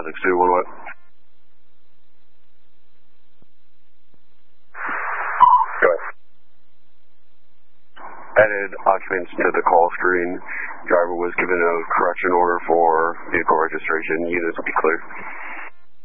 562, one what? Go ahead. Added occupants to the call screen. Driver was given a correction order for vehicle registration. Units be clear.